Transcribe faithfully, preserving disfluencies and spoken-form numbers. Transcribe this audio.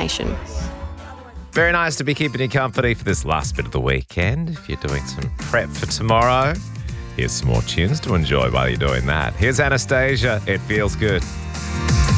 information. Very nice to be keeping you company for this last bit of the weekend. If you're doing some prep for tomorrow, here's some more tunes to enjoy while you're doing that. Here's Anastasia. It feels good.